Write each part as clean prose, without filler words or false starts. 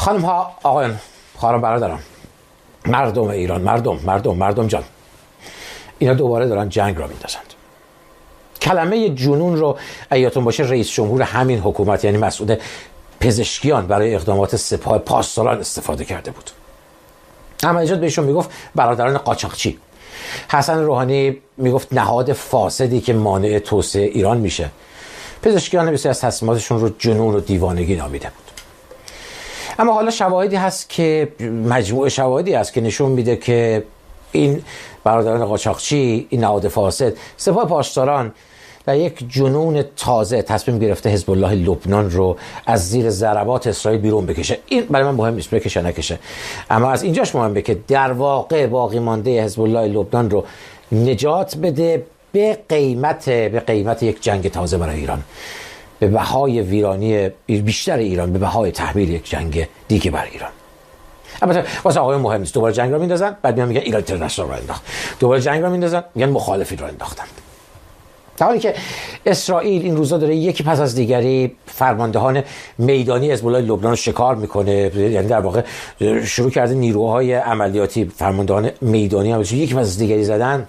خانم ها، آقایان، خواهر و برادران، مردم ایران، مردم جان، اینا دوباره دارن جنگ را میندازند. کلمه جنون رو یادتون باشه رئیس جمهور همین حکومت یعنی مسعود پزشکیان برای اقدامات سپاه پاسداران استفاده کرده بود. احمدی نژاد بهشون میگفت برادران قاچاقچی. حسن روحانی میگفت نهاد فاسدی که مانع توسعه ایران میشه. پزشکیان بسیاری از تصمیماتشون رو جنون و دیوانگی نامیده بود. اما حالا شواهدی هست که مجموعه شواهدی هست که نشون میده که این برادران قاچاقچی، این نهاد فاسد، سپاه پاسداران در یک جنون تازه تصمیم گرفته حزب الله لبنان رو از زیر ضربات اسرائیل بیرون بکشه. این برای من مهم نیست بکشه نکشه، اما از اینجاش مهمه که در واقع باقی مانده حزب الله لبنان رو نجات بده به قیمت یک جنگ تازه برای ایران، به بهای ویرانی بیشتر ایران، به بهای تحمیل یک جنگ دیگه برای ایران. البته واسه آقایون مهم نیست. دوباره جنگ رو میندازن، بعد میگن ایران اینترنشنال رو انداخت. دوباره جنگ رو میندازن، میگن مخالفین رو انداختن. در حالی که اسرائیل این روزا داره یکی پس از دیگری فرماندهان میدانی حزب الله لبنان رو شکار میکنه، یعنی در واقع شروع کرده نیروهای عملیاتی فرماندهان میدانی هم یکی پس از دیگری زدن.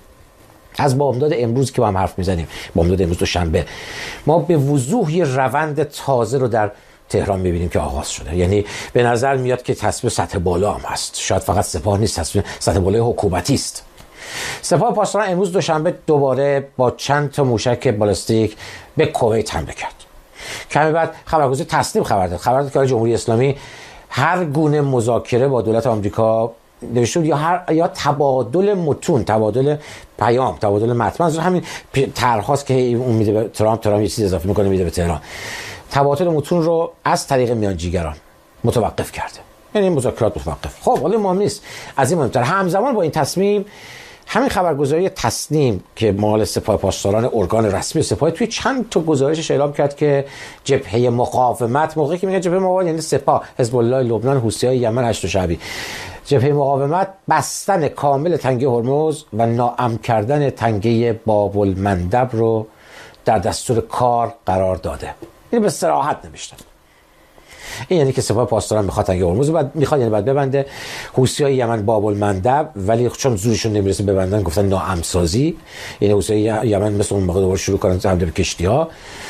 از بامداد امروز که با هم حرف میزنیم، بامداد امروز دوشنبه، ما به وضوح یه روند تازه رو در تهران میبینیم که آغاز شده. یعنی به نظر میاد که تصمیم سطح بالا هم هست، شاید فقط سپاه نیست، تصمیم سطح بالای حکومتی است. سپاه پاسداران امروز دوشنبه دوباره با چند تا موشک بالستیک به کویت حمله کرد. کمی بعد خبرگزاری تسنیم خبر داد که جمهوری اسلامی هر گونه مذاکره با دولت آمریکا نوشته یا تبادل متون، تبادل پیام، تبادل متن، از همین طرح‌هاست که اون میده به ترامپ یه چیز اضافه میکنه میده به تهران، تبادل متون رو از طریق میانجیگران متوقف کرده. یعنی مذاکرات متوقف. خب ولی مهم نیست. از این مهمتر همزمان با این تصمیم همین خبرگزاری تسنیم که مال سپاه پاسداران ارگان رسمی سپاه توی چند تا گزارشش اعلام کرد که جبهه مقاومت، موقعی که میگه جبهه مقاومت یعنی سپاه، حزب الله لبنان، حوثی‌های یمن، هشت شعبی، جبهه مقاومت بستن کامل تنگه هرمز و ناامن کردن تنگه باب المندب رو در دستور کار قرار داده. این به صراحت نوشتن. این یعنی که سپاه پاسداران میخواد تنگه هرمز بعد میخواد یعنی بعد ببنده، حوثی‌های یمن باب المندب، ولی چون زورشون نمیرسه ببندن گفتن ناامن سازی، یعنی حوثی‌های یمن مثل اون موقع دوباره شروع کردن حمله به کشتی‌ها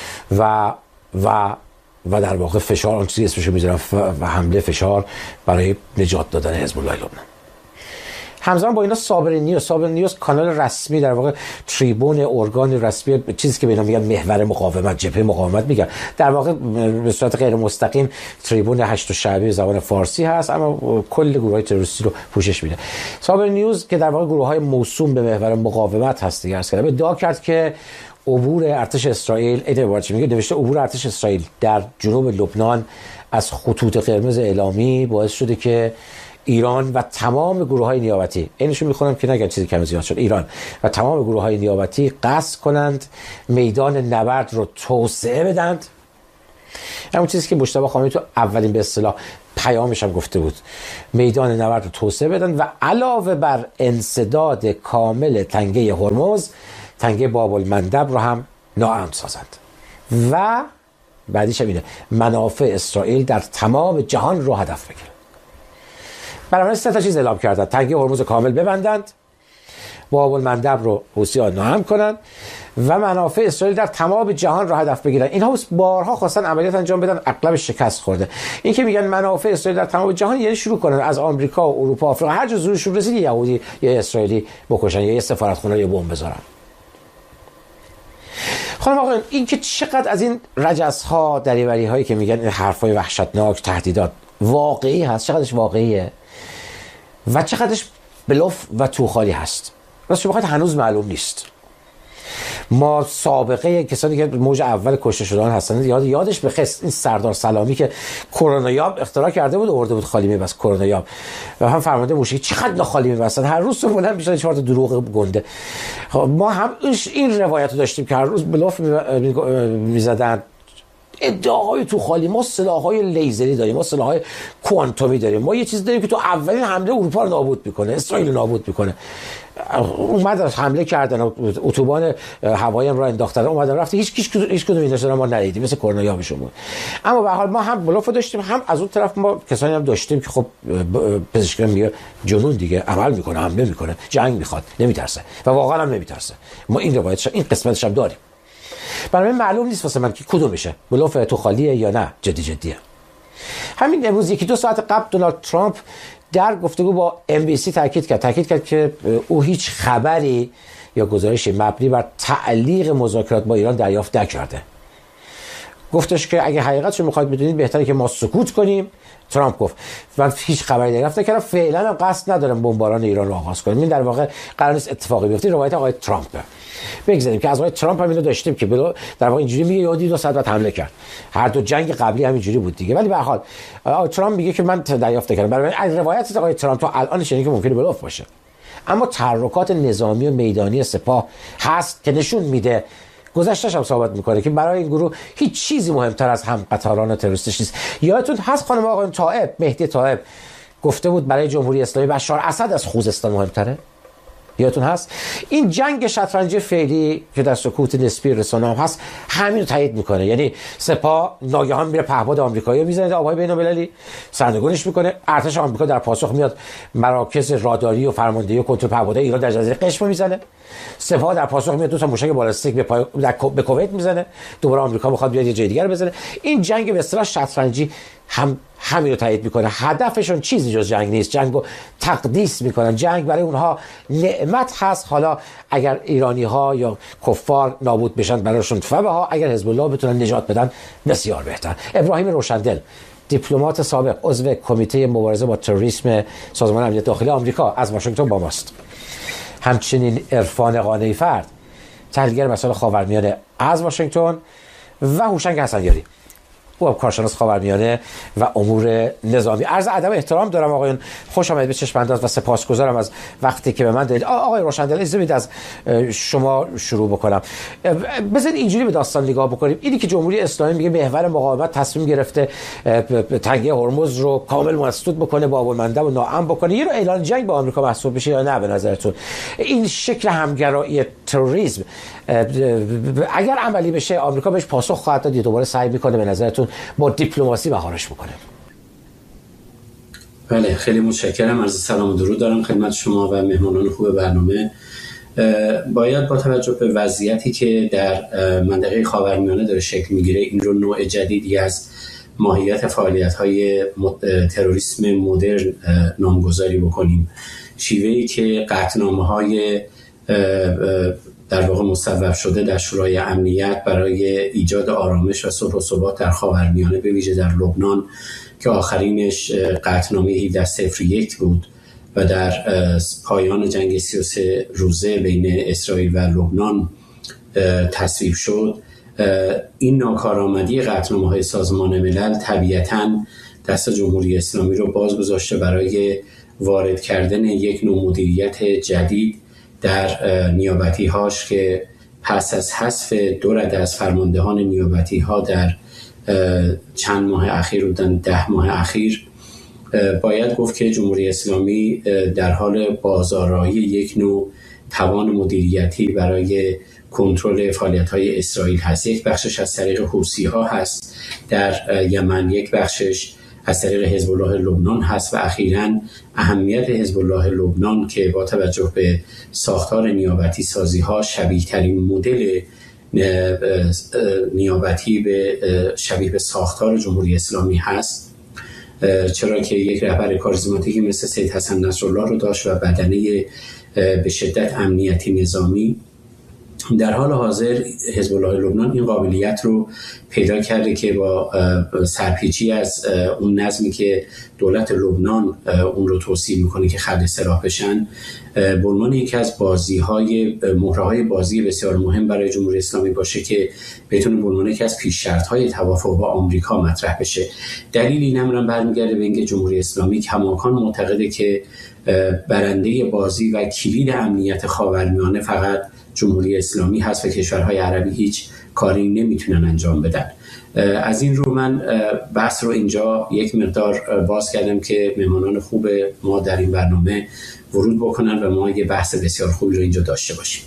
و در واقع فشار، اون چیزی اسمش میذارن و حمله فشار برای نجات دادن حزب الله لبنان. همزمان با اینا صابر نیوز کانال رسمی، در واقع تریبون ارگان رسمی، چیزی که به اینا میگن محور مقاومت، جبهه مقاومت میگن، در واقع به صورت غیر مستقیم تریبون هشت شعبی زبان فارسی هست اما کل گروه‌های تروریستی رو پوشش میده. صابر نیوز که در واقع گروه‌های موسوم به محور مقاومت هست دیگه است کرده، ادعا کرد که عبور ارتش اسرائیل، نوشته عبور ارتش اسرائیل در جنوب لبنان از خطوط قرمز اعلامی باعث شده که ایران و تمام گروه‌های نیابتی، اینشو میخونم که نگن چیزی کم زیاد شد، ایران و تمام گروه‌های نیابتی قصد کنند میدان نبرد رو توسعه بدند. همون چیزی که مجتبی خامنه‌ای تو اولین به اصطلاح پیامش هم گفته بود، میدان نبرد رو توسعه بدن و علاوه بر انسداد کامل تنگه هرمز، تنگه باب المندب رو هم ناامن سازند و بعدیش هم اینه منافع اسرائیل در تمام جهان رو هدف بگیرند. برای سه تا چیز اعلام کردن: تنگه هرمز کامل ببندند، باب المندب رو حوثی‌ها ناامن کنند و منافع اسرائیل در تمام جهان رو هدف بگیرن. اینها بارها خواستن عملیات انجام بدن، اغلب شکست خورده. این که میگن منافع اسرائیل در تمام جهان یعنی شروع کنن از آمریکا و اروپا، آفریقا، هر جا زورشون رسید یهودی یا اسرائیلی بکشن یا یه سفارتخونه یا بمب بذارن. خانم آقایان، این که چقدر از این رجزها، دریوری هایی که میگن این حرفای وحشتناک، تهدیدات واقعی هست، چقدرش واقعیه و چقدرش بلوف و توخالی هست، راستش بخواید هنوز معلوم نیست. ما سابقه کسانی که موج اول کشته شدن هستن یادش بخیر، این سردار سلامی که کرونایاب اختراع کرده بود، آورده بود خالی میبست کرونایاب و هم فرمانده موشکی چقدر خالی میبستن، هر روز تو بلند میشدن 4 تا دروغ گنده. ما هم این روایت رو داشتیم که هر روز بلوف میزدن، ادعاهای تو خالی. ما سلاح‌های لیزری داریم، ما سلاح‌های کوانتومی داریم، ما یه چیز داریم که تو اولین حمله اروپا رو نابود میکنه، اسرائیل رو نابود میکنه. اومدن حمله کردن، اتوبان هوایی هم را انداختن، اومدن رفت، هیچ کدوم اینا رو ما ندیدیم، مثل کرونا یابشون. اما به هر حال ما هم بلوف داشتیم، هم از اون طرف ما کسانی هم داشتیم که خب پزشکان میگه جنون دیگه عمل میکنه، حمله میکنه، جنگ میخواد، نمیترسه و واقعا هم نمیترسه. ما این روایتش، این قسمتش هم داریم. برای من معلوم نیست واسه من که کدومشه، بلوف تو خالیه یا نه جدیه. همین امروز 1-2 ساعت قبل دونالد ترامپ در گفتگو با NBC تاکید کرد که او هیچ خبری یا گزارشی مبنی بر تعلیق مذاکرات با ایران دریافت نکرده. گفتش که اگه حقیقتش رو میخواید بدونید بهتره که ما سکوت کنیم. ترامپ گفت من هیچ خبری دریافت نکردم، فعلا هم قصد ندارم بمباران ایران رو آغاز کنیم. این در واقع قرار نیست اتفاقی بیفته. روایت آقای ترامپه. بگذاریم که از آقای ترامپ هم اینو داشتیم که در واقع اینجوری میگه یادی 2 ساعت بعد حمله کرد. هر دو جنگ قبلی همینجوری بود دیگه. ولی به هر حال آقای ترامپ میگه که من دریافت کردم. برای از روایت آقای ترامپ تا الان شنیدیم که ممکنه بلوف باشه، اما تحرکات نظامی و میدانی سپاه هست که نشون میده، گذشته‌اش هم ثابت میکنه که برای این گروه هیچ چیزی مهمتر از هم قطاران تروریستش نیست. یادتون هست خانم آقای طائب، مهدی طائب گفته بود برای جمهوری اسلامی بشار اسد از خوزستان مهمتره؟ یادتون هست؟ این جنگ شطرنجی فعلی که در سکوت نسبی رسانه هم هست همین رو تایید میکنه. یعنی سپاه ناگهان میره پهپاد آمریکایی رو میزنه، آبهای بین‌المللی سرنگونش میکنه، ارتش آمریکا در پاسخ میاد مراکز راداری و فرماندهی و کنترل پهپادهای ایران در جزیره قشم میزنه، سپاه در پاسخ میاد 2 تا موشک بالستیک به کویت میزنه، دوباره آمریکا میخواد بیاد یه جای دیگه رو بزنه. این جنگ به اصطلاح شطرنجی همین رو تایید میکنه. هدفشون چیزی جز جنگ نیست، جنگ رو تقدیس میکنن. جنگ برای اونها نعمت هست. حالا اگر ایرانی ها یا کفار نابود بشن برایشون فبه ها، اگر حزب الله بتونن نجات بدن بسیار بهتر. ابراهیم روشندل، دیپلمات سابق، عضو کمیته مبارزه با تروریسم سازمان امنیت داخلی آمریکا، از واشنگتن با ماست. همچنین عرفان قانعی فرد، تحلیلگر مسائل خاورمیانه، از واشنگتن، و هوشنگ حسنیاری، او کارشناس خاورمیانه و امور نظامی. عرض ادب و احترام دارم آقایون، خوش آمدید به چشم انداز و سپاسگزارم از وقتی که به من دادید. آقای روشندل اجازه بدید از شما شروع بکنم. بذارید اینجوری به داستان نگاه بکنیم. اینی که جمهوری اسلامی میگه محور مقاومت تصمیم گرفته تنگه هرمز رو کامل مسدود بکنه، باب المندب و ناامن بکنه، یه رو اعلان جنگ با آمریکا محسوب بشه یا نه؟ به نظرتون این شکل همگرایی تروریسم اگر عملی بشه آمریکا بهش پاسخ خواهد داد یا دوباره سعی میکنه به نظرتون با دیپلماسی مهارش بکنه؟ بله، خیلی متشکرم. عرض سلام و درود دارم خدمت شما و مهمانان خوب برنامه. باید با توجه به وضعیتی که در منطقه خاورمیانه داره شکل میگیره این رو نوع جدیدی از ماهیت فعالیت‌های تروریسم مدرن نامگذاری بکنیم. شیوهی که قطعنامه‌های در واقع مصوب شده در شورای امنیت برای ایجاد آرامش و صلح و ثبات در خاورمیانه، به ویژه در لبنان که آخرینش قطعنامه 1701 بود و در پایان جنگ 33 روزه بین اسرائیل و لبنان تصویب شد، این ناکارآمدی قطعنامه‌های سازمان ملل طبیعتاً دست جمهوری اسلامی رو باز گذاشته برای وارد کردن یک نوع مدیریت جدید در نیابتی هاش که پس از حذف 2 رده از فرماندهان نیابتی ها در چند ماه اخیر و 10 ماه اخیر، باید گفت که جمهوری اسلامی در حال بازآرایی یک نوع توان مدیریتی برای کنترل فعالیت‌های اسرائیل هست. یک بخشش از طریق حوثی‌ها هست در یمن، یک بخشش از طریق حزب الله لبنان هست و اخیراً اهمیت حزب الله لبنان که با توجه به ساختار نیابتی سازی ها شبیه ترین مدل نیابتی شبیه به ساختار جمهوری اسلامی هست، چرا که یک رهبر کاریزماتیکی مثل سید حسن نصرالله رو داشت و بدنه به شدت امنیتی نظامی. در حال حاضر حزب الله لبنان این قابلیت رو پیدا کرده که با سرپیچی از اون نظمی که دولت لبنان اون رو توصیه میکنه که خلع سلاح بشن، به عنوان یکی از مهره‌های بازی بسیار مهم برای جمهوری اسلامی باشه که بتونه به عنوان یکی از پیش شرط‌های توافق با آمریکا مطرح بشه. دلیل این امر برمیگرده به اینکه جمهوری اسلامی کماکان معتقده که برنده بازی و کلید امنیت خاورمیانه فقط جمهوری اسلامی هست و کشورهای عربی هیچ کاری نمیتونن انجام بدن. از این رو من بحث رو اینجا یک مقدار باز کردم که مهمانان خوب ما در این برنامه ورود بکنن و ما یه بحث بسیار خوبی رو اینجا داشته باشیم.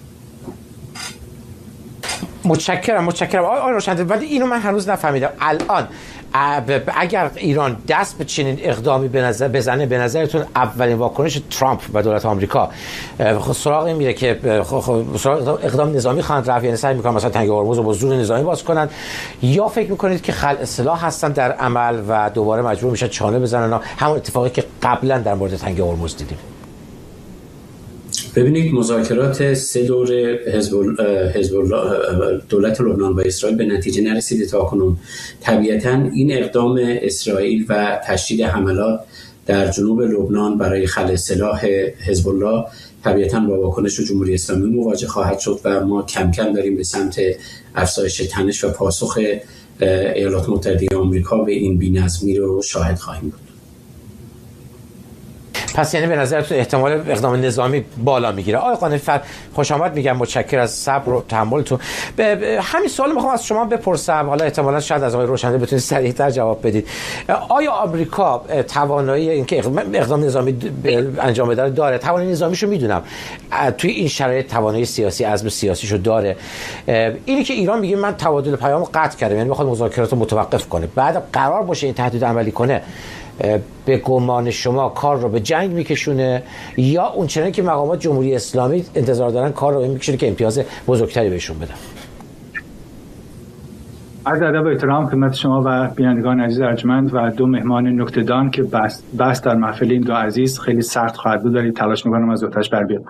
متشکرم آقای روشنده، ولی اینو من هنوز نفهمیدم. الان اگر ایران دست به چنین اقدامی بزنه، به نظرتون اولین واکنش ترامپ و دولت آمریکا سراغ این میره که سراغ اقدام نظامی خواهند رفت، یعنی سعی میکنن مثلا تنگ هرمز رو با زور نظامی باز کنن، یا فکر میکنید که خلع سلاح هستن در عمل و دوباره مجبور میشن چانه بزنن، همون اتفاقی که قبلا در مورد تنگ هرمز دیدیم؟ ببینید، مذاکرات 3 دور حزب الله دولت لبنان و اسرائیل به نتیجه نرسیده تا کنون. طبیعتاً این اقدام اسرائیل و تشدید حملات در جنوب لبنان برای خلع سلاح حزب الله طبیعتاً با واکنش جمهوری اسلامی مواجه خواهد شد و ما کم کم داریم به سمت افزایش تنش و پاسخ ایالات متحده آمریکا به این بی‌نظمی رو شاهد خواهیم بود. پس یعنی به نظرتون احتمال اقدام نظامی بالا میگیره؟ آقای قانع‌فر خوش آمد میگم، متشکر از صبر و تحملتون. همین سوال میخوام از شما بپرسم، حالا احتمالاً شاید از آقای روشنده بتونید سریعتر جواب بدید. آیا آمریکا توانایی اینکه اقدام نظامی انجام بده داره؟ توانایی نظامیشو میدونم، توی این شرایط توانایی سیاسی، عزم سیاسیشو داره؟ اینی که ایران میگه من تبادل پیامو قطع کردم، یعنی میخواد مذاکرات رو متوقف کنه، بعد قرار باشه این تهدید عملی کنه، به گمان شما کار رو به جنگ میکشونه یا اون چنانی که مقامات جمهوری اسلامی انتظار دارن کار رو میکشونه که امتیاز بزرگتری بهشون بدن؟ عرض ادب و احترام خدمت شما و بینندگان عزیز ارجمند و دو مهمان نکته‌دان که بحث در محفل این دو عزیز خیلی سخت خواهد بود، دارید تلاش میکنم از آتش بر بیام.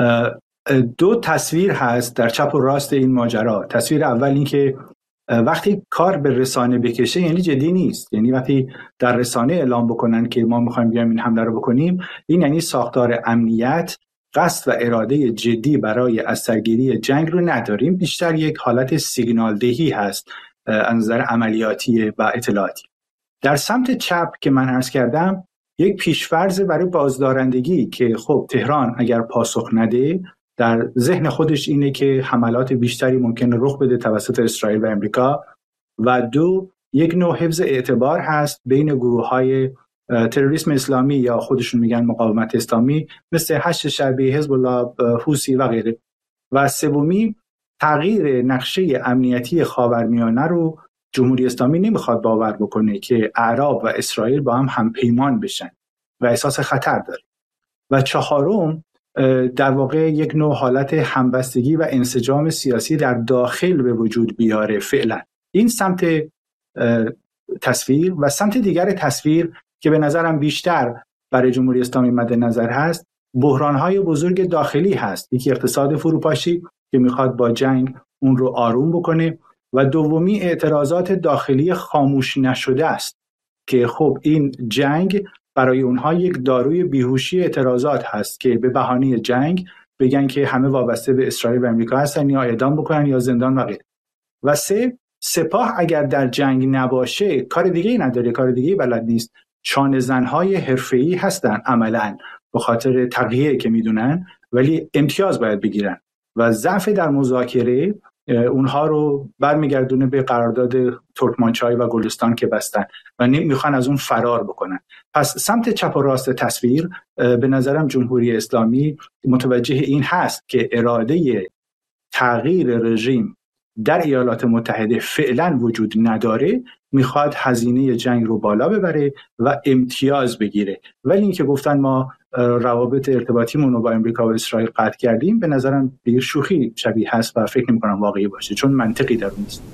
دو تصویر هست در چپ و راست این ماجرا. تصویر اول این که وقتی کار به رسانه بکشه یعنی جدی نیست، یعنی وقتی در رسانه اعلام بکنن که ما میخوایم بیایم این حمله رو بکنیم، این یعنی ساختار امنیت، قصد و اراده جدی برای از سرگیری جنگ رو نداریم، بیشتر یک حالت سیگنال دهی هست از نظر عملیاتی و اطلاعاتی. در سمت چپ که من عرض کردم یک پیشفرض برای بازدارندگی که خب تهران اگر پاسخ نده در ذهن خودش اینه که حملات بیشتری ممکنه رخ بده توسط اسرائیل و امریکا، و دو یک نوع حفظ اعتبار هست بین گروه‌های تروریسم اسلامی یا خودشون میگن مقاومت اسلامی مثل هشت شعبی، حزب الله، حوثی و غیره. و سومی تغییر نقشه امنیتی خاورمیانه رو جمهوری اسلامی نمیخواد باور بکنه که اعراب و اسرائیل با هم همپیمان بشن و احساس خطر داره. و چهارم در واقع یک نوع حالت همبستگی و انسجام سیاسی در داخل به وجود بیاره فعلا. این سمت تصویر. و سمت دیگر تصویر که به نظرم بیشتر برای جمهوری اسلامی مد نظر هست، بحران‌های بزرگ داخلی هست. یکی اقتصاد فروپاشی که میخواد با جنگ اون رو آروم بکنه، و دومی اعتراضات داخلی خاموش نشده است که خب این جنگ برای اونها یک داروی بیهوشی اعتراضات هست که به بهانه جنگ بگن که همه وابسته به اسرائیل و امریکا هستن، یا اعدام بکنن یا زندان و غیره. و سپاه اگر در جنگ نباشه کار دیگه‌ای نداره، کار دیگه‌ای بلد نیست. چانه زن‌های حرفه‌ای هستن عملاً به خاطر تقیه که میدونن، ولی امتیاز باید بگیرن و ضعف در مذاکره اونها رو برمیگردونه به قرارداد ترکمانچای و گلستان که بستن و میخوان از اون فرار بکنن. پس سمت چپ و راست تصویر به نظرم جمهوری اسلامی متوجه این هست که اراده تغییر رژیم در ایالات متحده فعلا وجود نداره، میخواد هزینه جنگ رو بالا ببره و امتیاز بگیره. ولی این که گفتن ما روابط ارتباطیمون رو با امریکا و اسرائیل قطع کردیم، به نظرم دیگه شوخی شبیه هست و فکر نمی‌کنم واقعی باشه، چون منطقی در اون نیست.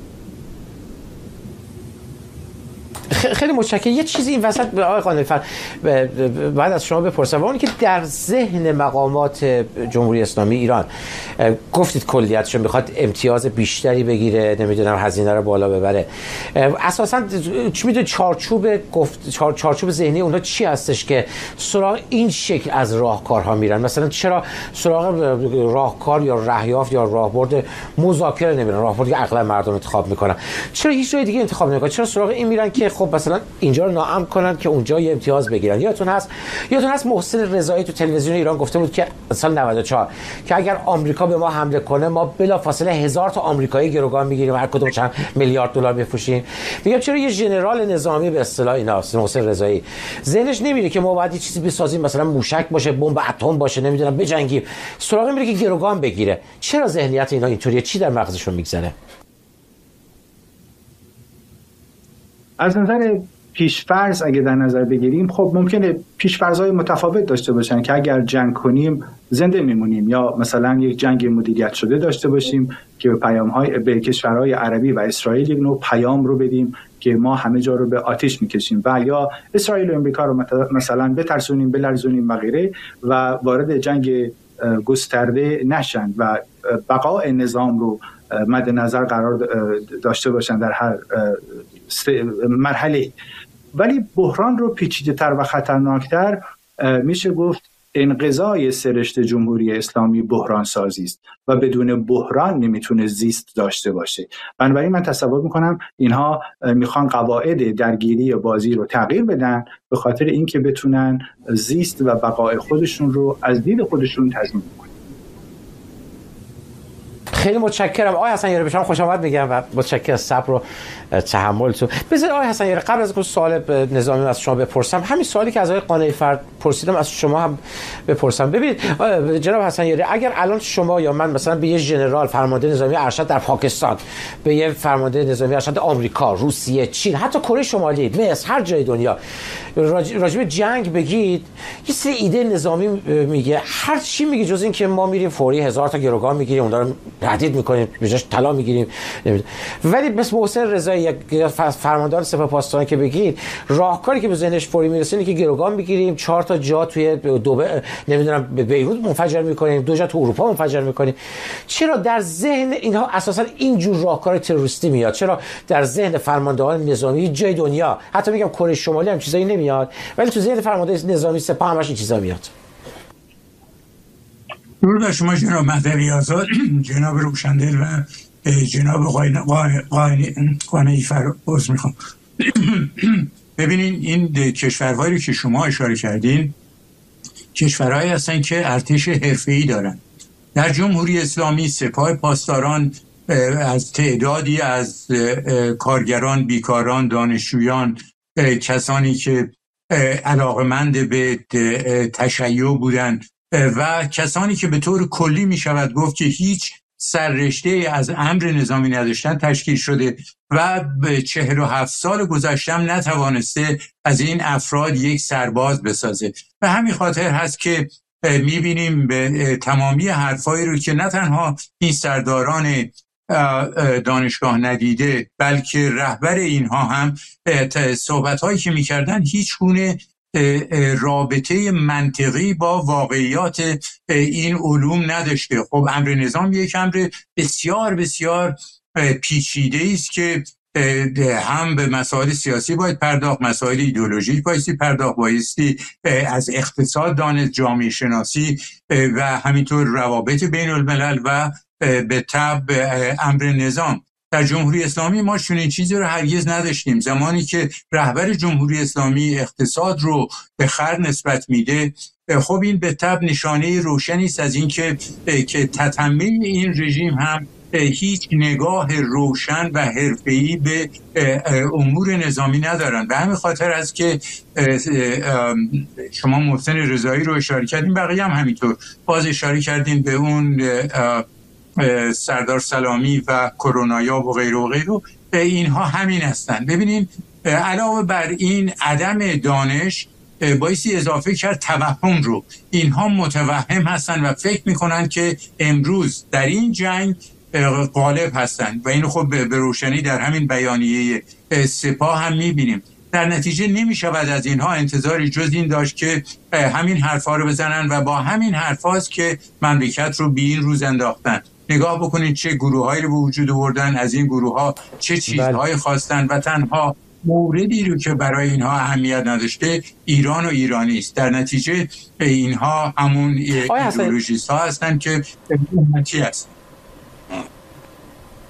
خیلی متشکرم. یه چیزی این وسط به آقای قانع‌فر بعد از شما بپرسم، اونی که در ذهن مقامات جمهوری اسلامی ایران گفتید کلیتش میخواد امتیاز بیشتری بگیره، نمیدونم هزینه رو بالا ببره، اساساً چی میدونید چارچوب ذهنی اونها چی هستش که سراغ این شکل از راهکارها میرن؟ مثلا چرا سراغ راهکار یا رهیافت یا راهبرد مذاکره نمیرن، راهبردی که اغلب مردم انتخاب میکنن؟ چرا هیچ جای دیگه انتخاب نمیکنن؟ چرا سراغ این میرن که خب مثلا اینجا رو ناامن کنن که اونجا یه امتیاز بگیرن. یادتون هست محسن رضایی تو تلویزیون ایران گفته بود که سال 94 که اگر آمریکا به ما حمله کنه ما بلافاصله 1000 تا آمریکایی گروگان میگیریم، هر کدوم چند میلیارد دلار بفروشیم. میگم چرا یه ژنرال نظامی به اصطلاح اینا محسن رضایی ذهنش نمیره که ما باید یه چیزی بسازیم، مثلا موشک باشه، بمب اتم باشه، نمیدونم بجنگیم، سراغ میره که گروگان بگیره؟ چرا ذهنیت اینا اینطوریه؟ چی در مغزشون میگذره؟ از نظر پیشفرض اگه در نظر بگیریم، خب ممکنه پیشفرض‌های متفاوت داشته باشن که اگر جنگ کنیم زنده میمونیم، یا مثلا یک جنگ مدیریت شده داشته باشیم که به کشورهای عربی و اسرائیل یک نوع پیام رو بدیم که ما همه جا رو به آتش میکشیم، و یا اسرائیل و امریکا رو مثلا بترسونیم، بلرزونیم و غیره و وارد جنگ گسترده نشن و بقای نظام رو مد نظر قرار داشته باشن در هر مرحله. ولی بحران رو پیچیده‌تر و خطرناکتر میشه گفت انقضای سرشت جمهوری اسلامی بحران سازی است و بدون بحران نمیتونه زیست داشته باشه. بنابراین من تصور میکنم اینها میخوان قواعد درگیری بازی رو تغییر بدن به خاطر اینکه بتونن زیست و بقای خودشون رو از دید خودشون تضمین کنن. خیلی متشکرم آقای حسن یاری، به شما خوش آمد میگم و متشکرم از صبر و تحملتون. بذارید آقای حسن یاری قبل از اینکه سوال نظامی از شما بپرسم، همین سوالی که از آقای قانعی فرد پرسیدم از شما هم بپرسم. ببینید جناب حسن یاری، اگر الان شما یا من مثلا به یه ژنرال فرمانده نظامی ارشد در پاکستان، به یه فرمانده نظامی ارشد آمریکا، روسیه، چین، حتی کره شمالی، مصر، هر جای دنیا راجع به جنگ بگید، یه سری ایده نظامی میگه، هر چی میگه جز این که ما میریم فوری 1000 تا گروگان میگیریم، اونها رو تهدید میکنیم، به جاش طلا میگیریم. ولی بس محسن رضایی یک فرماندار سپاه پاسداران که بگید، راهکاری که به ذهنش فوری میرسه اینه که گروگان میگیریم، 4 تا جا توی دوبه نمیدونم به بیروت منفجر میکنیم، 2 جا تو اروپا منفجر میکنیم. چرا در ذهن اینها اساسا این جور راهکار تروریستی میاد؟ چرا در ذهن فرماندهان نظامی جای دنیا، حتی میگم کره شمالی هم چیزایی نمیاد، ولی تو ذهن فرمانده نظامی سپاه همش این چیزا میاد؟ درود بر شما جناب مهدوی آزاد، جناب روشندل و جناب قانعی فرد. میخوام ببینین این کشورهایی که شما اشاره کردین کشورهایی هستن که ارتش حرفه‌ای دارن. در جمهوری اسلامی سپاه پاسداران از تعدادی از کارگران، بیکاران، دانشجویان، کسانی که علاقمند به تشیع بودن و کسانی که به طور کلی می شود گفت که هیچ سررشته از امر نظامی نداشتن تشکیل شده و به 47 سال گذشته هم نتوانسته از این افراد یک سرباز بسازه. و همین خاطر هست که میبینیم به تمامی حرفایی رو که نه تنها این سرداران دانشگاه ندیده بلکه رهبر اینها هم صحبت‌هایی که می‌کردن هیچ گونه رابطه منطقی با واقعیات این علوم نداشته. خب امر نظام یک امر بسیار بسیار پیچیده است که هم به مسائل سیاسی باید پرداخت، مسائل ایدئولوژیک بایستی پرداخت، بایستی از اقتصاد دانست، جامعه شناسی و همینطور روابط بین الملل و به طبع امر نظام. در جمهوری اسلامی ما چنین چیزی رو هرگز نداشتیم. زمانی که رهبر جمهوری اسلامی اقتصاد رو به خر نسبت میده، خب این به طبع نشانه روشنی است از این که تتمه این رژیم هم هیچ نگاه روشن و حرفه‌ای به امور نظامی ندارن. به همین خاطر است که شما محسن رضایی رو اشاره کردین، بقیه هم همینطور باز اشاره کردین به اون سردار سلامی و کرونایا و غیره و غیره. اینها همین هستن. ببینید علاوه بر این عدم دانش بایستی اضافه کرد توهم رو. اینها متوهم هستن و فکر میکنن که امروز در این جنگ غالب هستن و اینو خب به روشنی در همین بیانیه سپاه هم میبینیم. در نتیجه نمی شود از اینها انتظاری جز این داشت که همین حرفا رو بزنن و با همین حرفاست که مملکت رو به این روز انداختن. نگاه بکنید چه گروهایی رو به وجود آوردن، از این گروه‌ها چه چیزهایی خواستن و تنها موردی رو که برای اینها اهمیت نداشته ایران و ایرانی است. در نتیجه اینها همون ایدئولوژیست ها هستن که امتی هستن.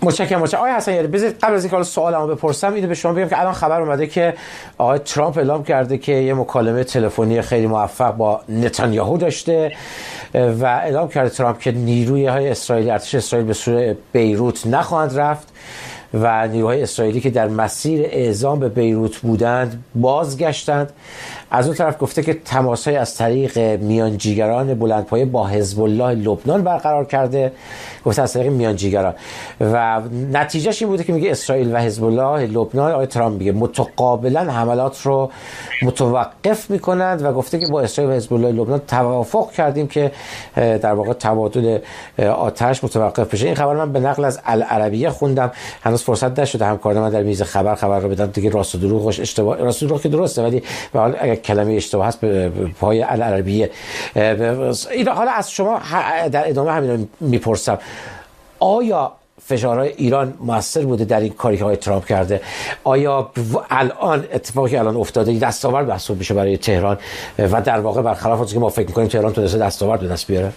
متشکرم. آقای حسنیاری بذارید قبل از اینکه سوالمو بپرسم اینو به شما بگم که الان خبر اومده که آقای ترامپ اعلام کرده که یه مکالمه تلفنی خیلی موفق با نتانیاهو داشته و اعلام کرده ترامپ که نیروهای اسرائیلی، ارتش اسرائیل به سوی بیروت نخواهند رفت و نیروهای اسرائیلی که در مسیر اعزام به بیروت بودند بازگشتند. از اون طرف گفته که تماس‌های از طریق میانجیگران بلندپایه با حزب الله لبنان برقرار کرده، گفته از طریق میانجیگران، و نتیجهش این بوده که میگه اسرائیل و حزب الله لبنان، آقای ترامپ میگه متقابلا حملات رو متوقف میکنند و گفته که با اسرائیل و حزب الله لبنان توافق کردیم که در واقع تبادل آتش متوقف بشه. این خبر من به نقل از العربیه خوندم، هنوز فرصت نشده همکار من در میز خبر رو بدم دیگه، راست و دروغش اشتباه، راست و دروغ که درسته ولی به حال اگر کلمه اشتباه هست به پای العربیه. حالا از شما در ادامه همین میپرسم، آیا فشارهای ایران موثر بوده در این کاری که آقای ترامپ کرده؟ آیا الان اتفاقی که الان افتاده دستاورد محسوب میشه برای تهران و در واقع برخلاف اونچه که ما فکر میکنیم تهران تونسته دستاورد به دست بیاره؟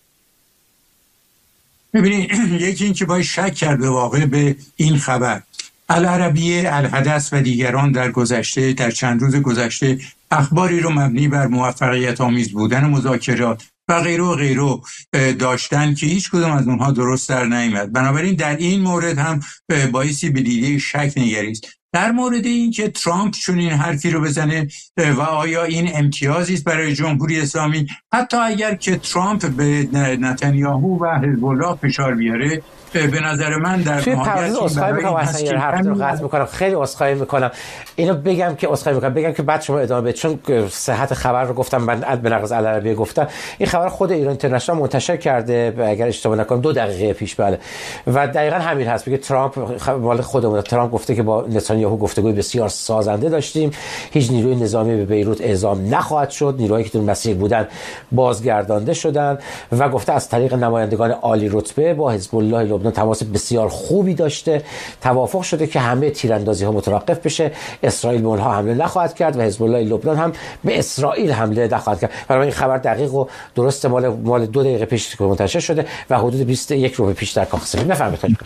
ببینید، یکی این که باید شک کرد به واقع به این خبر. العربیه، الحدث و دیگران در چند روز گذشته اخباری رو مبنی بر موفقیت آمیز بودن مذاکرات و غیره داشتن که هیچ کدوم از اونها درست در نیامد. بنابراین در این مورد هم بایستی به دیده شک نگریست. در مورد این که ترامپ چون این حرفی رو بزنه و آیا این امتیازی است برای جمهوری اسلامی، حتی اگر که ترامپ به نتانیاهو و حزب الله فشار بیاره، به نظر من در نهایت اسخای میکنم اصلا یه حرف رو قطع میکنم، خیلی اسخای میکنم، اینو بگم که بعد شما ادامه بدید، چون صحت خبر رو گفتم، من به نقل از العربیه گفتم، این خبر خود ایران اینترنشنال منتشر کرده اگر اشتباه نکنم 2 دقیقه پیش، بله، و دقیقاً همین هست. میگه ترامپ، مال خودمون، ترامپ گفته که با نتانیاهو گفتگوی بسیار سازنده داشتیم، هیچ نیروی نظامی به بیروت اعزام نخواهد شد، نیروهایی که تو مسیر بودن بازگردانده شدن، و گفته از طریق نمایندگان عالی رتبه با حزب الله لبنان تماس بسیار خوبی داشته، توافق شده که همه تیراندازی ها متوقف بشه، اسرائیل به اونها حمله نخواهد کرد و حزب الله لبنان هم به اسرائیل حمله نخواهد کرد. برای این خبر دقیق و درست مال 2 دقیقه پیش منتشر شده و حدود 21 رو پیش در کاخ سفید. بفرمایید.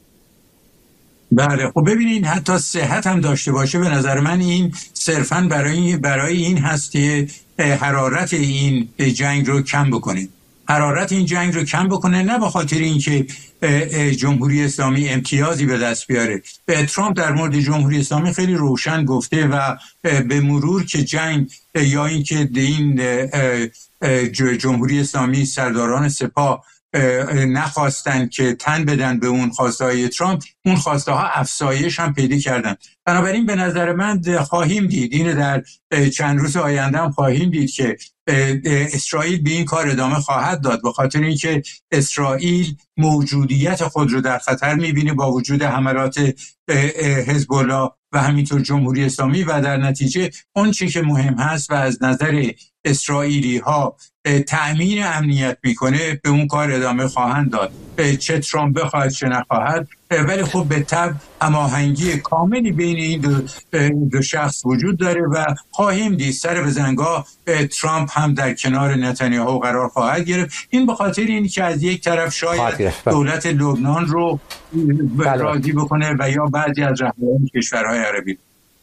بله، خب ببینید، حتی صحت هم داشته باشه به نظر من این صرفاً برای این هست که حرارت این جنگ رو کم بکنه. حرارت این جنگ رو کم بکنه، نه به خاطر اینکه جمهوری اسلامی امتیازی به دست بیاره. ترامپ در مورد جمهوری اسلامی خیلی روشن گفته و به مرور که جنگ یا اینکه این جمهوری اسلامی سرداران سپاه نخواستن که تن بدن به اون خواستهای ترامپ، اون خواسته ها افزایش هم پیدا کردن. بنابراین به نظر من خواهیم دید، این در چند روز آینده هم خواهیم دید که اسرائیل به این کار ادامه خواهد داد، به خاطر اینکه اسرائیل موجودیت خود رو در خطر می‌بینه با وجود حملات حزب الله و همینطور جمهوری اسلامی، و در نتیجه اون چیزی که مهم هست و از نظر اسرائیلی ها تأمین امنیت میکنه، به اون کار ادامه خواهند داد، چه ترامپ بخواهد چه نخواهد. ولی خب به طبع هماهنگی کاملی بین این دو شخص وجود داره و خواهیم دید سر به زنگاه ترامپ هم در کنار نتانیاهو قرار خواهد گرفت. این به خاطر این که از یک طرف شاید دولت لبنان رو راضی بکنه و یا بعضی از رهبران کشورهای عربی.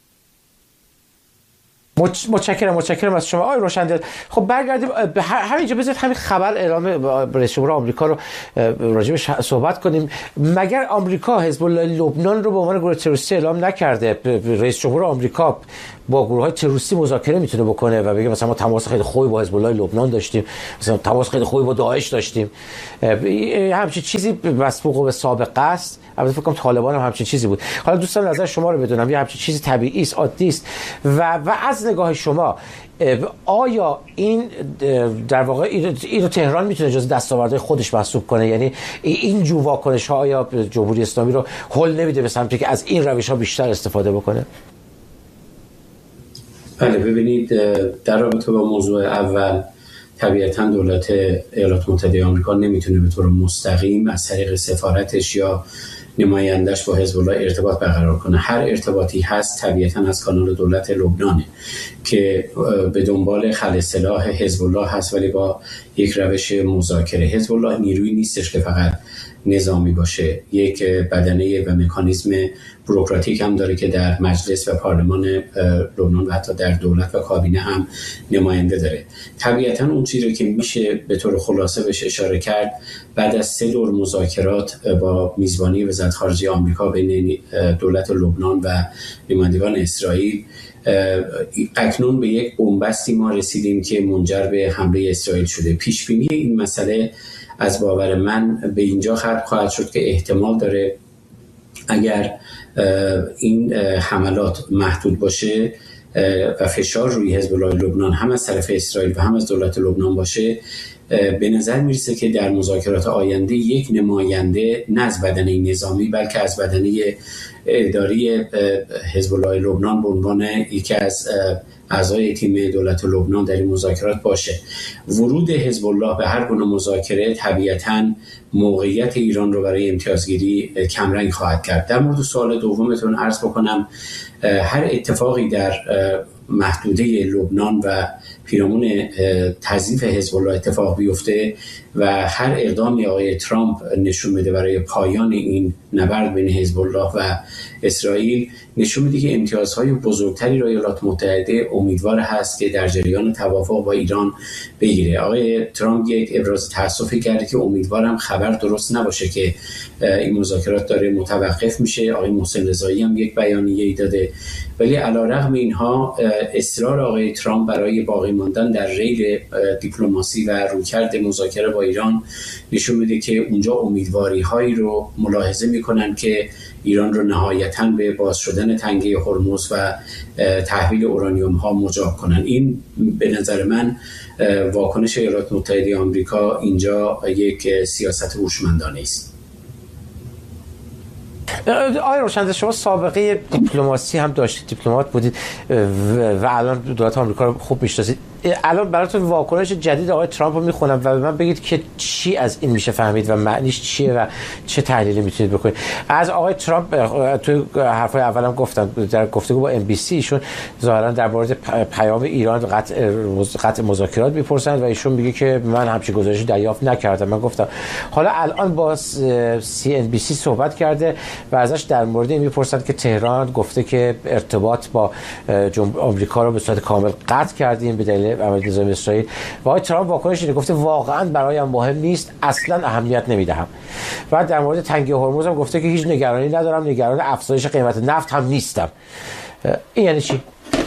متشکرم از شما آقای روشندل. خب برگردیم همینجا، بذارید همین خبر اعلام رئیس جمهور آمریکا رو راجبش صحبت کنیم. مگر آمریکا حزب الله لبنان رو به عنوان گروه تروریستی اعلام نکرده؟ رئیس جمهور آمریکا با گروه‌های تروریستی مذاکره میتونه بکنه و بگه مثلا ما تماس خیلی خوبی با حزب الله لبنان داشتیم، مثلا تماس خیلی خوبی با داعش داشتیم. همچین چیزی مسبوق به سابقه است. البته فکر کنم طالبان هم همچین چیزی بود. حالا دوستان نظر شما رو بدونم، یه همچین چیزی طبیعی است، عادی است و از نگاه شما آیا این در واقع اینو تهران میتونه جز دستاوردهای خودش محسوب کنه؟ یعنی این جو واکنش ها آیا جمهوری اسلامی رو هل نمیده به سمتی که از این روش ها بیشتر استفاده بکنه؟ بله، ببینید، در رابطه با موضوع اول، طبیعتاً دولت ایالات متحده آمریکا نمیتونه به طور مستقیم از طریق سفارتش یا نمایندش با حزب الله ارتباط برقرار کنه. هر ارتباطی هست طبیعتاً از کانال دولت لبنانه که به دنبال خلع سلاح حزب الله هست، ولی با یک روش مذاکره. حزب الله نیروی نیستش که فقط نظامی باشه. یک بدنه و مکانیزم بوروکراتیک هم داره که در مجلس و پارلمان لبنان و حتی در دولت و کابینه هم نماینده داره. طبیعتاً اون چیزی که میشه به طور خلاصه بهش اشاره کرد، بعد از 3 دور مذاکرات با میزبانی وزارت خارجه آمریکا بین دولت لبنان و نمایندگان اسرائیل، اکنون به یک بنبستی ما رسیدیم که منجر به حمله اسرائیل شده. پیشبینی این مسئله از باور من به اینجا ختم خواهد شد که احتمال داره اگر این حملات محدود باشه و فشار روی حزب الله لبنان هم از طرف اسرائیل و هم از دولت لبنان باشه، به نظر میرسه که در مذاکرات آینده یک نماینده نه از بدنه نظامی بلکه از بدنه اداری حزب الله لبنان به عنوان یکی از اعضای تیم دولت لبنان در این مذاکرات باشه. ورود حزب الله به هر گونه مذاکره طبیعتاً موقعیت ایران رو برای امتیازگیری کمرنگ خواهد کرد. در مورد سوال دومتون عرض بکنم، هر اتفاقی در محدوده لبنان و پیرامون تضعیف حزب الله اتفاق بیفته و هر اقدامی آقای ترامپ نشون میده برای پایان این نبرد بین حزب الله و اسرائیل، نشون میده که امتیازهای بزرگتری را ایالات متحده امیدوار هست که در جریان توافق با ایران بگیره. آقای ترامپ یک ابراز تأسفی کرده که امیدوارم خبر درست نباشه که این مذاکرات داره متوقف میشه. آقای محسن رضایی هم یک بیانیه‌ای داده، ولی علیرغم اینها اصرار آقای ترامپ برای باقی ماندن در ریل دیپلماسی و رویکرد مذاکره با ایران نشون میده که اونجا امیدواری هایی رو ملاحظه میکنن که ایران رو نهایتاً به باز شدن تنگه هرمز و تحویل اورانیوم ها مجاب کنن. این به نظر من واکنش ایالات متحده آمریکا اینجا یک سیاست هوشمندانه است. آقای روشنده، شما سابقه دیپلماسی هم داشتید، دیپلمات بودید و الان دولت آمریکا رو خوب میشناسید. الان براتون واکنش جدید آقای ترامپ رو میخونم و به من بگید که چی از این میشه فهمید و معنیش چیه و چه تحلیلی میتونید بکنید. از آقای ترامپ توی حرفای اولم گفتم، در گفتگو با NBC ایشون ظاهرا در مورد پیام ایران قطع مذاکرات میپرسند و ایشون میگه که من همچین گزارشی دریافت نکردم. من گفتم حالا الان با CNBC صحبت کرده و ازش در مورد این میپرسند که تهران گفته که ارتباط با آمریکا رو به صورت کامل قطع کردیم به دلیل عمل نظامی اسرائیل. و آقای ترامپ واکنش اینه، گفته واقعا برایم مهم نیست، اصلا اهمیت نمیدهم. و در مورد تنگه هرمز هم گفته که هیچ نگرانی ندارم، نگران افزایش قیمت نفت هم نیستم. این یعنی چی؟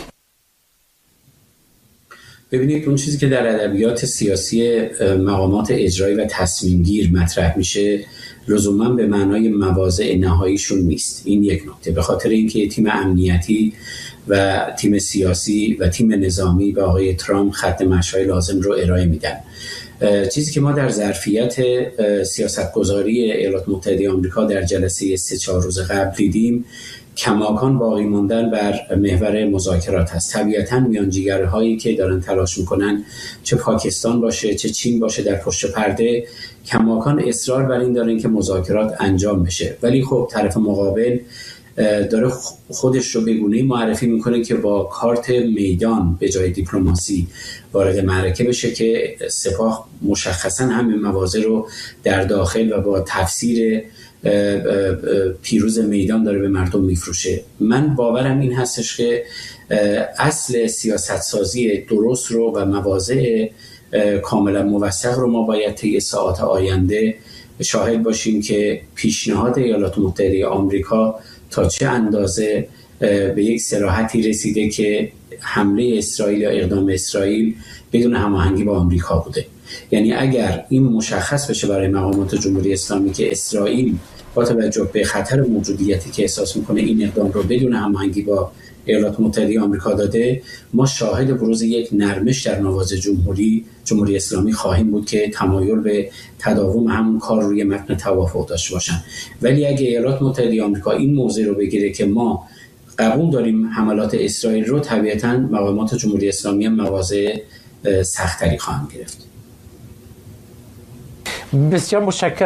ببینید، اون چیزی که در ادبیات سیاسی مقامات اجرایی و تصمیم گیر مطرح میشه لزوما به معنای مواضع نهاییشون نیست. این یک نکته. به خاطر اینکه تیم امنیتی و تیم سیاسی و تیم نظامی به آقای ترامپ خط مشی‌های لازم رو ارائه میدن. چیزی که ما در ظرفیت سیاستگذاری ایالات متحده آمریکا در جلسه 3-4 روز قبل دیدیم کماکان باقی ماندن بر محور مذاکرات هست. طبیعتاً میانجیگرهایی که دارن تلاش میکنن، چه پاکستان باشه چه چین باشه، در پشت پرده کماکان اصرار بر این دارن که مذاکرات انجام بشه. ولی خب طرف مقابل داره خودش رو به گونه‌ای معرفی میکنه که با کارت میدان به جای دیپلماسی وارد معرکه بشه که سپاه مشخصاً همین مواضع رو در داخل و با تفسیر پیروز میدان داره به مردم میفروشه. من باورم این هستش که اصل سیاست سازی درست رو و مواضع کاملا موثق رو ما باید طی ساعات آینده شاهد باشیم که پیشنهاد ایالات متحده آمریکا تا چه اندازه به یک صراحتی رسیده که حمله اسرائیل یا اقدام اسرائیل بدون هماهنگی با آمریکا بوده. یعنی اگر این مشخص بشه برای مقامات جمهوری اسلامی که اسرائیل با توجه به خطر موجودیتی که احساس میکنه این اقدام رو بدون هماهنگی با ایالات متحده آمریکا داده، ما شاهد بروز یک نرمش در نواز جمهوری اسلامی خواهیم بود که تمایل به تداوم همون کار روی متن توافق داشته باشن. ولی اگه ایالات متحده آمریکا این موضع رو بگیره که ما قبول داریم حملات اسرائیل رو، طبیعتاً مقامات جمهوری اسلامی هم مواضع سخت‌تری خواهند گرفت. بسیار متشکرم.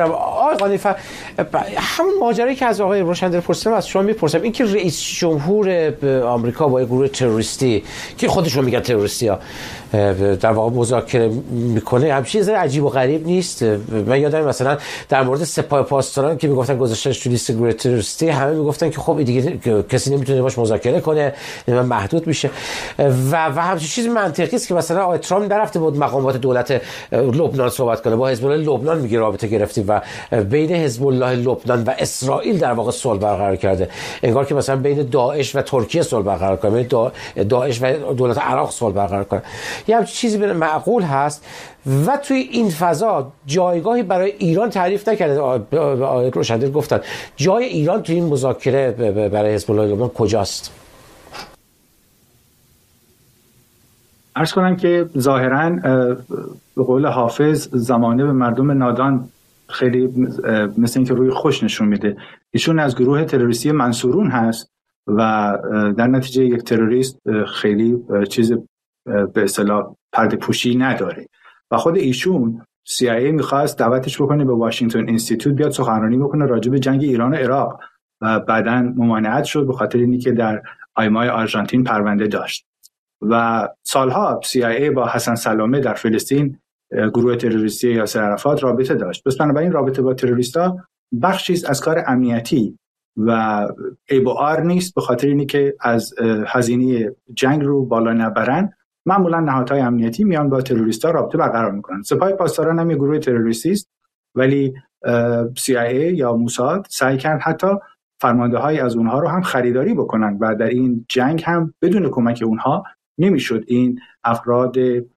آقای قانیفر، همون ماجرایی که از آقای روشندل پرسیدم از شما میپرسم، این که رئیس جمهور آمریکا با گروه تروریستی که خودشون میگن تروریستی ها در واقع مذاکره میکنه، همین چیز عجیب و غریب نیست؟ من یادم مثلا در مورد سپاه پاسداران که میگفتن گذاشتنش تو لیست گروه تروریستی، همه میگفتن که خب دیگه کسی نمیتونه باش مذاکره کنه، محدود میشه و همچین چیز منطقی است که مثلا آقای ترامپ نرفته بود مقامات دولت لبنان صحبت کنه، با حزب الله لبنان میگه رابطه گرفتیم و بین حزب الله لبنان و اسرائیل در واقع صلح برقرار کرده، انگار که مثلا بین داعش و ترکیه صلح برقرار کنه، داعش و دولت عراق صلح برقرار کنه. یه همچین چیزی معقول هست و توی این فضا جایگاهی برای ایران تعریف نکرده. آقای روشندل گفتن جای ایران توی این مذاکره برای حزب الله لبنان کجاست؟ عرض کنم که ظاهراً به قول حافظ زمانه به مردم نادان خیلی مثل اینکه روی خوش نشون میده. ایشون از گروه تروریستی منصورون هست و در نتیجه یک تروریست خیلی چیز به اصطلاح پرده پوشی نداره و خود ایشون CIA میخواست دعوتش بکنه به واشنگتن اینستیتوت بیاد سخنرانی بکنه راجع به جنگ ایران و عراق و بعداً ممانعت شد به خاطر اینکه در آیمای آرژانتین پرونده داشت و سالها CIA با حسن سلامه در فلسطین گروه تروریستی یاسر عرفات رابطه داشت. پس بنابراین رابطه با تروریستا بخشی است از کار امنیتی و عیب و عار نیست، به خاطر اینکه از هزینه جنگ رو بالا نبرن معمولا نهادهای امنیتی میان با تروریستا رابطه برقرار میکنن. سپاه پاسداران هم یه گروه تروریستی است ولی CIA یا موساد سعی کرد حتی فرمانده‌های از اونها رو هم خریداری بکنن و در این جنگ هم بدون کمک اونها نمیشد این افراد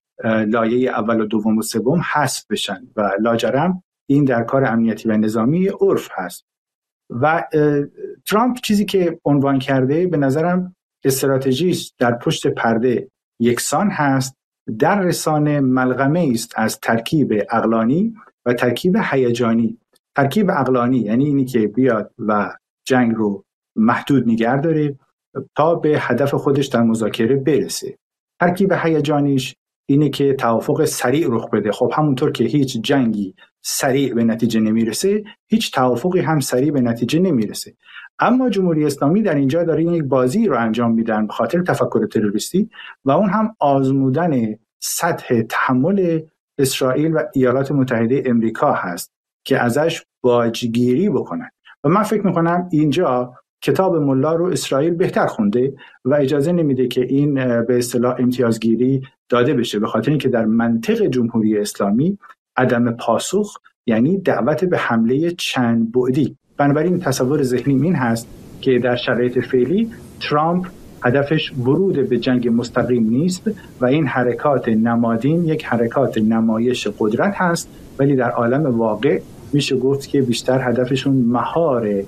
لایه اول و دوم و سوم حذف بشن و لاجرم این در کار امنیتی و نظامی عرف هست. و ترامپ چیزی که عنوان کرده به نظرم استراتژیش در پشت پرده یکسان هست، در رسانه ملغمه است از ترکیب عقلانی و ترکیب هیجانی. ترکیب عقلانی یعنی اینی که بیاد و جنگ رو محدود نگه داره تا به هدف خودش در مذاکره برسه. ترکیب هیجانیش اینه که توافق سریع رخ بده. خب همونطور که هیچ جنگی سریع به نتیجه نمیرسه، هیچ توافقی هم سریع به نتیجه نمیرسه. اما جمهوری اسلامی در اینجا داره یک بازی رو انجام میدن به خاطر تفکر تروریستی و اون هم آزمودن سطح تحمل اسرائیل و ایالات متحده امریکا هست که ازش باجگیری بکنن. و من فکر میکنم اینجا کتاب ملا رو اسرائیل بهتر خونده و اجازه نمیده که این به اصطلاح امتیازگیری داده بشه، به خاطر اینکه در منطق جمهوری اسلامی عدم پاسخ یعنی دعوت به حمله چند بعدی. بنابراین تصور ذهنی این هست که در شرایط فعلی ترامپ هدفش ورود به جنگ مستقیم نیست و این حرکات نمادین یک حرکات نمایش قدرت هست، ولی در عالم واقع میشه گفت که بیشتر هدفشون مهار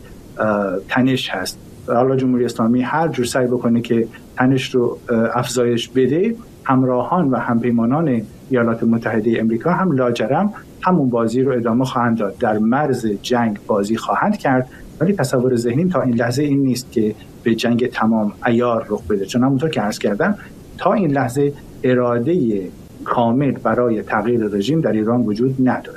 تنش هست. حالا جمهوری اسلامی هر جور سعی بکنه که تنش رو افزایش بده، همراهان و همپیمانان ایالات متحده امریکا هم لاجرم همون بازی رو ادامه خواهند داد، در مرز جنگ بازی خواهند کرد، ولی تصور ذهنیم تا این لحظه این نیست که به جنگ تمام عیار رخ بده، چون همونطور که عرض کردم تا این لحظه اراده کامل برای تغییر رژیم در ایران وجود نداره.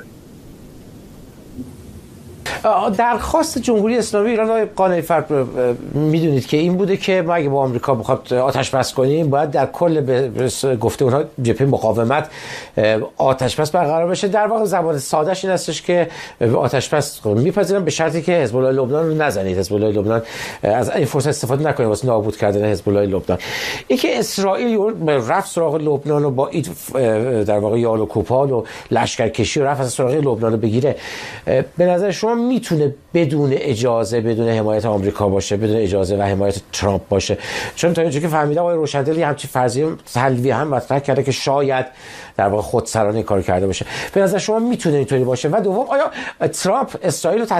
درخواست جمهوری اسلامی ایران آقای قانیفر میدونید که این بوده که ما اگه با آمریکا بخواد آتش بس کنیم باید در کل گفته اونها جبهه مقاومت آتش بس برقرار بشه. در واقع زبان سادهش این هستش که آتش بس میپذیرن به شرطی که حزب الله لبنان رو نزنید، حزب الله لبنان از این فرصت استفاده نکنه واسه نابود کردن حزب الله لبنان. اینکه اسرائیل رفت سراغ لبنان و با این در واقع یال و کوپال و لشکرکشی رفت از سراغ لبنان رو بگیره، به نظر شما میتونه بدون اجازه، بدون حمایت آمریکا باشه، بدون اجازه و حمایت ترامپ باشه؟ چون تا اینجا که فهمیدم آقای روشندل همچین فرضیه تلویح هم مطرح کرده که شاید در واقع خودسرانه کار کرده باشه. به نظر شما میتونه اینطوری باشه؟ و دوم، آیا ترامپ اسرائیل رو